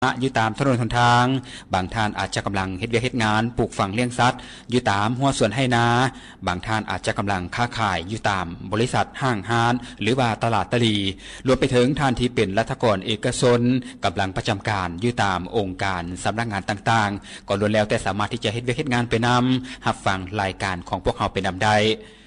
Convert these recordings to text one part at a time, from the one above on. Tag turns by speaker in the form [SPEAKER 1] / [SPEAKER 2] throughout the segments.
[SPEAKER 1] อยู่ตามถนนหนทางบางท่านอาจจะกำลังเฮ็ดเวียกเฮ็ดงานปลูกฝังเลี้ยงสัตว์อยู่ตามหัวสวนไร่นาบางท่านอาจจะกำลังค้าขายอยู่ตามบริษัทห้างร้านหรือว่าตลาดตลีรวมไปถึงท่านที่เป็นรัฐกรเอกชนกำลังประจำการอยู่ตามองค์การสำนักงานต่างๆก็ล้วนแล้วแต่สามารถที่จะเฮ็ดเวียกเฮ็ดงานไปนำรับฟังรายการของพวกเราไปนำได้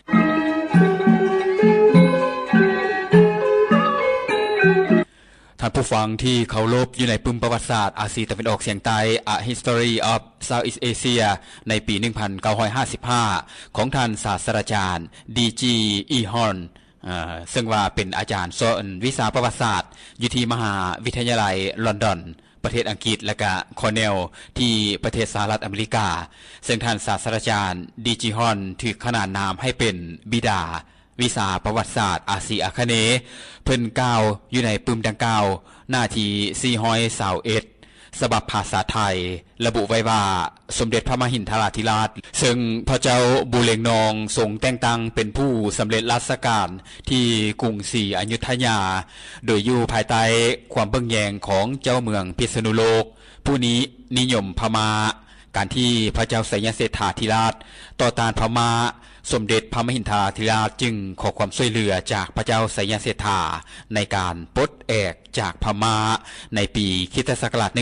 [SPEAKER 1] ท่านผู้ฟังที่เคารพอยู่ในปึ้มประวัติศาสตร์อาเซียนตะวันออกเฉียงใต้ A History of Southeast Asia ในปี 1955 ของท่านศาสตราจารย์ D.G. Ehorn ซึ่งว่าเป็นอาจารย์สอนวิชาประวัติศาสตร์อยู่ที่มหาวิทยาลัยลอนดอนประเทศอังกฤษและก็คอร์เนลที่ประเทศสหรัฐอเมริกาซึ่งท่านศาสตราจารย์ D.G. Ehorn ถูกขนานนามให้เป็นบิดาวิชาประวัติศาสตร์อาเซียอาคเนย์เพิ่นกล่าวอยู่ในปึ้มดังกล่าวหน้าที่421ฉบับภาษาไทยระบุไว้ว่าสมเด็จพระมหินทราธิราชซึ่งพระเจ้าบูเรงนองทรงแต่งตั้งเป็นผู้สำเร็จราชการที่กรุงศรีอยุธยาโดยอยู่ภายใต้ความเบิ่งแยงของเจ้าเมืองพิษณุโลกผู้นี้นิยมพม่าการที่พระเจ้าไสยเศรษฐาธิราชต่อต้านพม่าสมเด็จพระมหินทราธิราชจึงขอความช่วยเหลือจากพระเจ้าไสยเศรษฐาในการปลดแอกจากพม่าในปีค.ศ.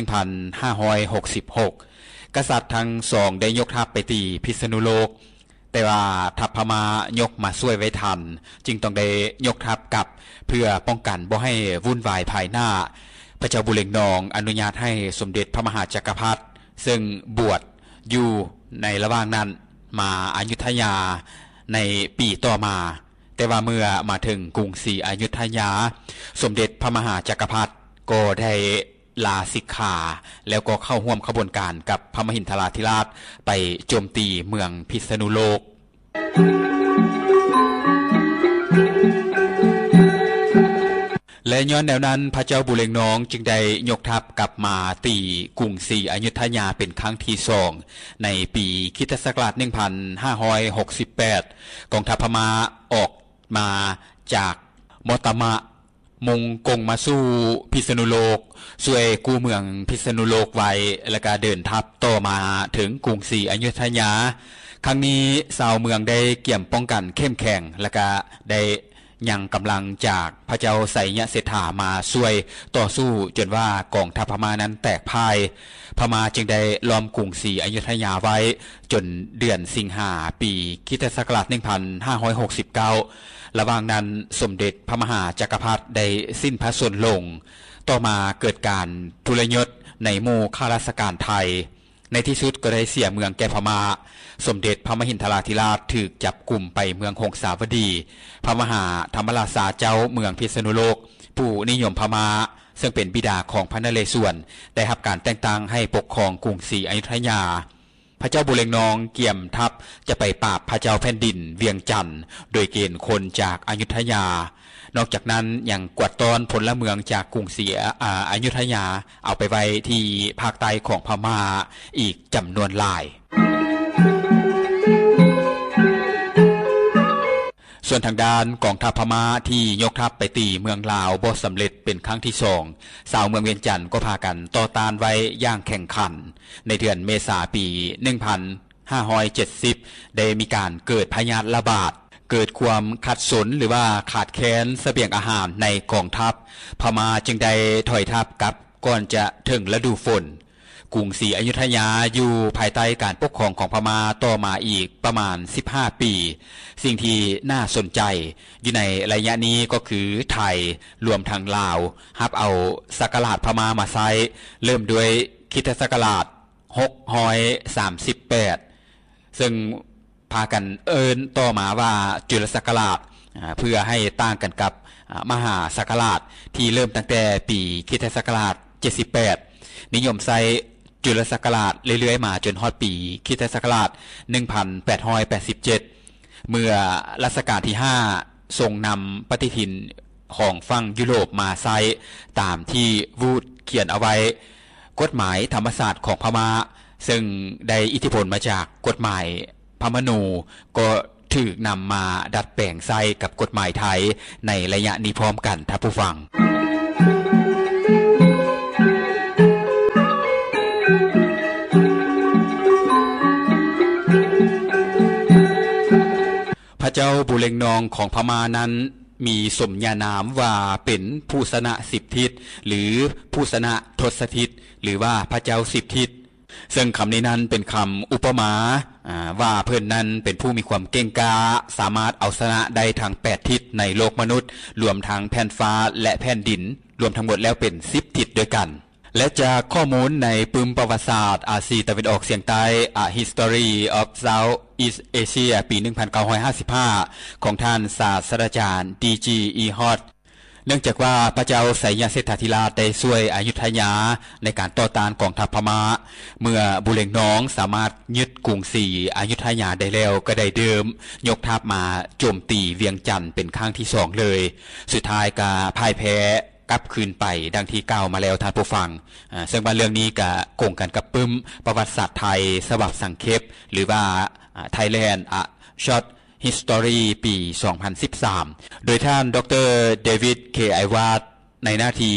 [SPEAKER 1] 1566กษัตริย์ทั้งสองได้ยกทัพไปตีพิษณุโลกแต่ว่าทัพพม่ายกมาช่วยไว้ทันจึงต้องได้ยกทัพกลับเพื่อป้องกันบ่ให้วุ่นวายภายหน้าพระเจ้าบุเรงนองอนุญาตให้สมเด็จพระมหาจักรพรรดิซึ่งบวชอยู่ในระหว่างนั้นมาอยุธยาในปีต่อมาแต่ว่าเมื่อมาถึงกรุงศรีอยุธยาสมเด็จพระมหาจักรพรรดิก็ได้ลาสิกขาแล้วก็เข้าร่วมขบวนการกับพระมหินทราธิราชไปโจมตีเมืองพิษณุโลกและย้อนแนวนั้นพระเจ้าบุเรงนองจึงได้ยกทัพกลับมาตีกรุงศรีอยุธยาเป็นครั้งที่2ในปีค.ศ. 1568กองทัพพม่าออกมาจากมอตมะมุ่งกงมาสู่พิษณุโลกช่วยกู้เมืองพิษณุโลกไว้แล้วก็เดินทัพต่อมาถึงกรุงศรีอยุธยาครั้งนี้ชาวเมืองได้เกี่ยมป้องกันเข้มแข็งแล้วก็ได้ยังกำลังจากพระเจ้าไสยเศรษฐามาช่วยต่อสู้จนว่ากองทัพพม่านั้นแตกพ่ายพม่าจึงได้ล้อมกรุงศรีอยุธยาไว้จนเดือนสิงหาปีค.ศ. 1569ระหว่างนั้นสมเด็จพระมหาจักรพรรดิได้สิ้นพระชนม์ลงต่อมาเกิดการทุรยศในหมู่ข้าราชการไทยในที่สุดก็ได้เสียเมืองแก่พม่าสมเด็จพระมหินทราธิราชถูกจับกุมไปเมืองหงสาวดีพระมหาธรรมราชาเจ้าเมืองพิษณุโลกผู้นิยมพม่าซึ่งเป็นบิดาของพระนเรศวรได้รับการแต่งตั้งให้ปกครองกรุงศรีอยุธยาพระเจ้าบุเรงนองเกี่ยมทัพจะไปปราบพระเจ้าแผ่นดินเวียงจันทร์โดยเกณฑ์คนจากอยุธยานอกจากนั้นยังกวาดต้อนพลเมืองจากกรุงศรีอยุธยาเอาไปไว้ที่ภาคใต้ของพม่าอีกจำนวนหลายส่วนทางด้านกองทัพพม่าที่ยกทัพไปตีเมืองลาวบ่สำเร็จเป็นครั้งที่2ชาวเมืองเวียงจันทร์ก็พากันต่อต้านไว้อย่างแข่งขันในเดือนเมษายนปี 1570ได้มีการเกิดพยาธิระบาดเกิดความขัดสนหรือว่าขาดแคลนเสบียงอาหารในกองทัพพม่าจึงได้ถอยทัพกลับก่อนจะถึงฤดูฝนกรุงศรีอยุธยาอยู่ภายใต้การปกครองของพม่าต่อมาอีกประมาณ15ปีสิ่งที่น่าสนใจอยู่ในระยะนี้ก็คือไทยรวมทั้งลาวรับเอาศักราชพม่ามาใช้เริ่มด้วยค.ศ. 638ซึ่งพากันเอิ้นต่อมาว่าจุลศักราชเพื่อให้ต่างกันกับมหาศักราชที่เริ่มตั้งแต่ปีค.ศ. 78นิยมใช้จุลศักราชเรื่อยๆมาจนฮอดปีค.ศ. 1887เมื่อรัชกาลที่5ทรงนำปฏิทินของฝั่งยุโรปมาใช้ตามที่วูดเขียนเอาไว้กฎหมายธรรมศาสตร์ของพม่าซึ่งได้อิทธิพลมาจากกฎหมายพม่านูก็ถูกนำมาดัดแปลงใช้กับกฎหมายไทยในระยะนี้พร้อมกันท่านผู้ฟังบุเรงนองของพม่านั้นมีสมญานามว่าเป็นผู้ชนะ10ทิศหรือผู้ชนะทศทิศหรือว่าพระเจ้า10ทิศซึ่งคำนี้นั้นเป็นคำอุปมาว่าเพิ่นนั้นเป็นผู้มีความเก่งกาสามารถเอาชนะได้ทั้ง8ทิศในโลกมนุษย์รวมทั้งแผ่นฟ้าและแผ่นดินรวมทั้งหมดแล้วเป็น10ทิศด้วยกันและจากข้อมูลในปึมประวัติศาสตร์อาซีตะวันออกเฉียงใต้ A History of South East Asia ปี 1955 ของท่านศาสตราจารย์ D.G. Ehart เนื่องจากว่าพระเจ้าไสยเสถาธิราชได้ช่วยอยุธยาในการต่อต้านกองทัพพม่าเมื่อบุเรงนองสามารถยึดกรุงศรีอยุธยาได้แล้วก็ได้เดิมยกทัพมาโจมตีเวียงจันทร์เป็นครั้งที่2เลยสุดท้ายก็พ่ายแพ้กลับคืนไปดังที่กล่าวมาแล้วท่านผู้ฟังซึ่งว่าเรื่องนี้ก็โกงกันกับปึ้มประวัติศาสตร์ไทยฉบับสังเขปหรือว่า Thailand A Short History ปี 2013 โดยท่านดร. เดวิด เค. ไอวาดในหน้าที่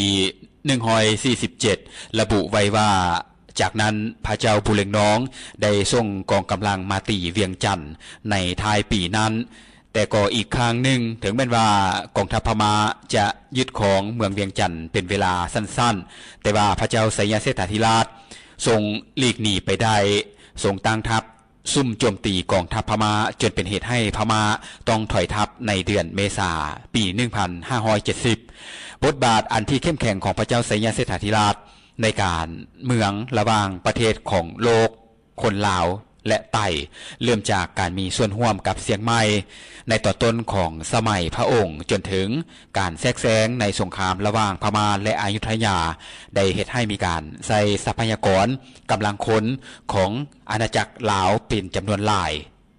[SPEAKER 1] 147ระบุไว้ว่าจากนั้นพระเจ้าบุเรงนองได้ส่งกองกำลังมาตีเวียงจันทร์ในท้ายปีนั้นแต่ก็อีกครั้งหนึ่งถึงแม้ว่ากองทัพพม่าจะยึดของเมืองเวียงจันทร์เป็นเวลาสั้นๆแต่ว่าพระเจ้าไสยเสถาธิราชทรงหลีกหนีไปได้ทรงตั้งทัพซุ่มโจมตีกองทัพพม่าจนเป็นเหตุให้พม่าต้องถอยทัพในเดือนเมษายนปี 1570 บทบาทอันที่เข้มแข็งของพระเจ้าไสยเสถาธิราชในการเมืองระหว่างประเทศของโลกคนลาวและไต้เริ่มจากการมีส่วนร่วมกับเสียงใหม่ในตอนต้นของสมัยพระองค์จนถึงการแทรกแซงในสงครามระหว่างพม่าและอยุธยาได้เฮ็ดให้มีการใช้ทรัพยากรกำลังคนของอาณาจักรลาวเป็นจำนวนหลาย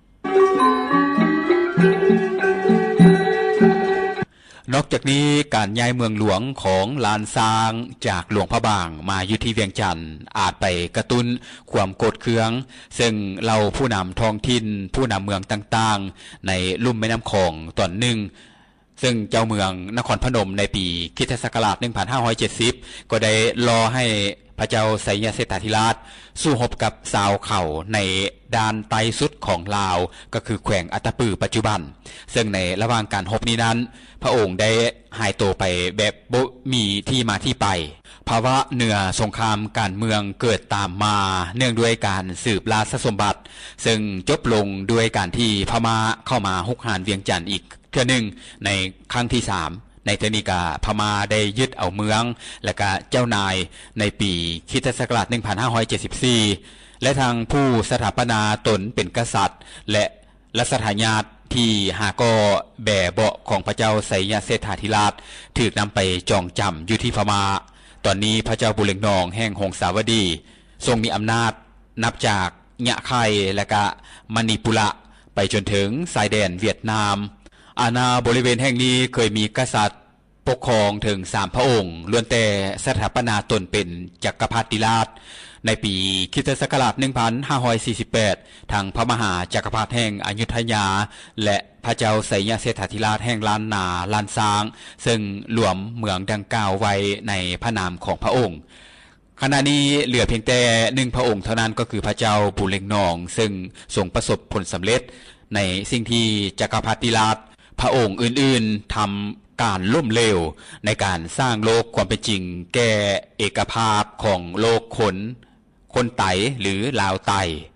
[SPEAKER 1] นอกจากนี้การย้ายเมืองหลวงของลานซางจากหลวงพระบางมาอยู่ที่เวียงจันทร์อาจไปกระตุ้นความโกรธเคืองซึ่งเราผู้นำท้องถิ่นผู้นำเมืองต่างๆในลุ่มแม่น้ำคองตอนหนึ่งซึ่งเจ้าเมืองนครพนมในปีคริสตศักราช 1570 ก็ได้รอให้พระเจ้าไสยเสถาธิราชสู้รบกับชาวเขาในด้านใต้สุดของลาวก็คือแขวงอัตตปือปัจจุบันซึ่งในระหว่างการรบนี้นั้นพระองค์ได้หายตัวไปแบบบ่มีที่มาที่ไปภาวะเหนือสงครามการเมืองเกิดตามมาเนื่องด้วยการสืบราชสมบัติซึ่งจบลงด้วยการที่พม่าเข้ามาฮุกหานเวียงจันทร์อีกเทื่อนึงในครั้งที่3ในเทนิกาพม่าได้ยึดเอาเมืองและก็เจ้านายในปีคริสตศักราช 1574 และทางผู้สถาปนาตนเป็นกษัตริย์และรัชทายาทที่หาก็แบ่เบาะของพระเจ้าไสยเสถาธิราชถูกนำไปจองจำอยู่ที่พม่าตอนนี้พระเจ้าบุเรงนองแห่งหงสาวดีทรงมีอำนาจนับจากยะไคและก็มณีปุระไปจนถึงชายแดนเวียดนามอาณาบริเวณแห่งนี้เคยมีกษัตริย์ปกครองถึง3พระองค์ล้วนแต่สถาปนาตนเป็นจักรพรรดิราชในปีคริสตศักราช 1548 ทางพระมหาจักรพรรดิแห่งอยุธยาและพระเจ้าไสยเสถาธิราชแห่งล้านนาล้านซางซึ่งรวมเมืองดังกล่าวไว้ในพระนามของพระองค์ขณะนี้เหลือเพียงแต่1พระองค์เท่านั้นก็คือพระเจ้าบุเรงนองซึ่งทรงประสบผลสำเร็จในสิ่งที่จักรพรรดิราชพระองค์อื่นๆทำการล้มเหลวในการสร้างโลกความเป็นจริงแก่เอกภาพของโลกคนไตหรือลาวไต